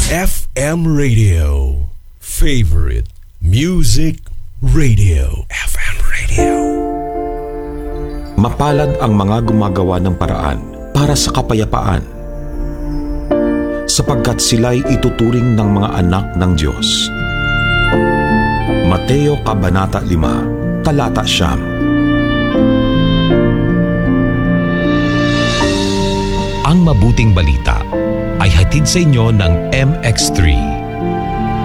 FM Radio. Favorite Music Radio. FM Radio. Mapalad ang mga gumagawa ng paraan para sa kapayapaan, sapagkat sila'y ituturing ng mga anak ng Diyos. Mateo Kabanata 5, Talata 9. Ang mabuting balita ay hatid sa inyo ng MX3.